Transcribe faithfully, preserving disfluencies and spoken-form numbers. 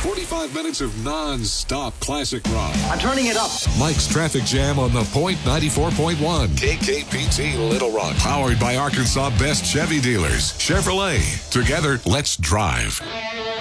forty-five minutes of non-stop classic rock. I'm turning it up. Mike's Traffic Jam on the Point ninety-four point one. K K P T Little Rock. Powered by Arkansas Best Chevy Dealers. Chevrolet. Together, let's drive.